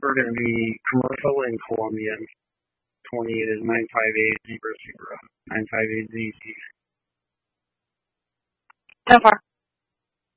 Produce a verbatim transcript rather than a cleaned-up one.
are going to be commercial and Colombian. twenty-eight is nine five eight Zebra Zebra. nine five eight Z Z. So far.